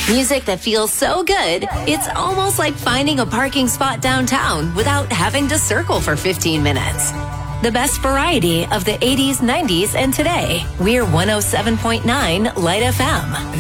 Music that feels so good, it's almost like finding a parking spot downtown without having to circle for 15 minutes. The best variety of the 80s, 90s, and today. We're 107.9 Light FM.